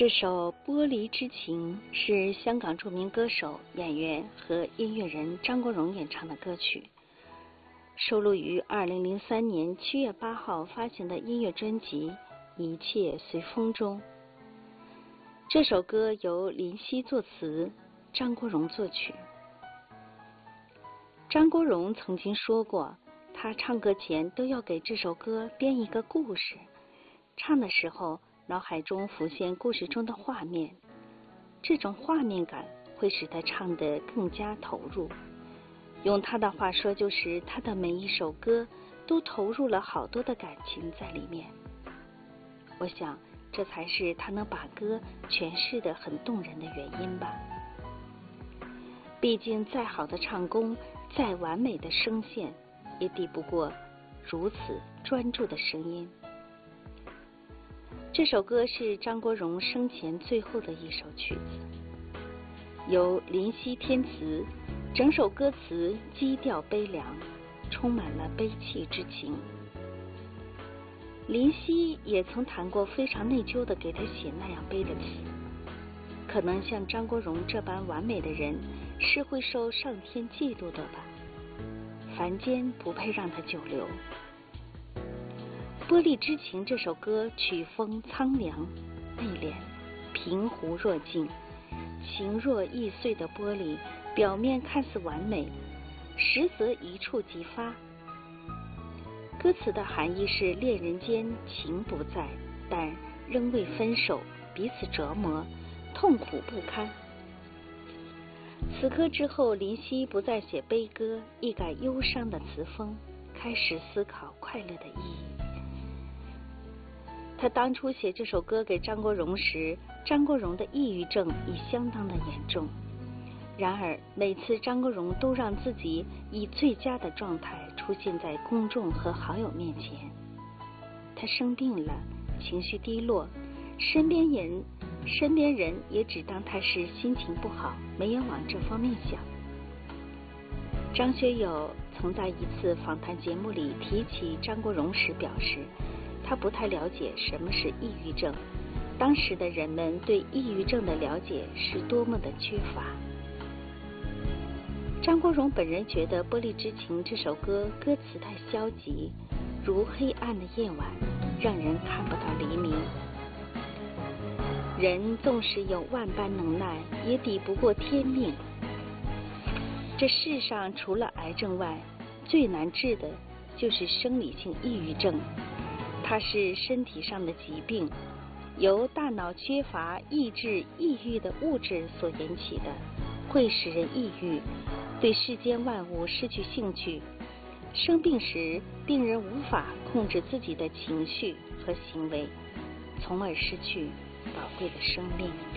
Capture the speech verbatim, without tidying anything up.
这首《玻璃之情》是香港著名歌手、演员和音乐人张国荣演唱的歌曲，收录于二零零三年七月八号发行的音乐专辑《一切随风》中。这首歌由林夕作词，张国荣作曲。张国荣曾经说过，他唱歌前都要给这首歌编一个故事，唱的时候脑海中浮现故事中的画面，这种画面感会使他唱得更加投入。用他的话说，就是他的每一首歌都投入了好多的感情在里面。我想这才是他能把歌诠释得很动人的原因吧。毕竟再好的唱功，再完美的声线，也抵不过如此专注的声音。这首歌是张国荣生前最后的一首曲子，由林夕填词，整首歌词基调悲凉，充满了悲戚之情。林夕也曾谈过非常内疚的给他写那样悲的词，可能像张国荣这般完美的人是会受上天嫉妒的吧，凡间不配让他久留。《玻璃之情》这首歌曲风苍凉内敛，平湖若镜，情若易碎的玻璃，表面看似完美，实则一触即发。歌词的含义是恋人间情不在，但仍未分手，彼此折磨，痛苦不堪。此刻之后，林夕不再写悲歌，一改忧伤的词风，开始思考快乐的意义。他当初写这首歌给张国荣时，张国荣的抑郁症已相当的严重。然而每次张国荣都让自己以最佳的状态出现在公众和好友面前。他生病了，情绪低落，身边人身边人也只当他是心情不好，没有往这方面想。张学友曾在一次访谈节目里提起张国荣时表示，他不太了解什么是抑郁症，当时的人们对抑郁症的了解是多么的缺乏。张国荣本人觉得《玻璃之情》这首歌歌词太消极，如黑暗的夜晚，让人看不到黎明。人纵使有万般能耐，也抵不过天命。这世上除了癌症外，最难治的就是生理性抑郁症。它是身体上的疾病，由大脑缺乏抑制抑郁的物质所引起的，会使人抑郁，对世间万物失去兴趣。生病时，病人无法控制自己的情绪和行为，从而失去宝贵的生命。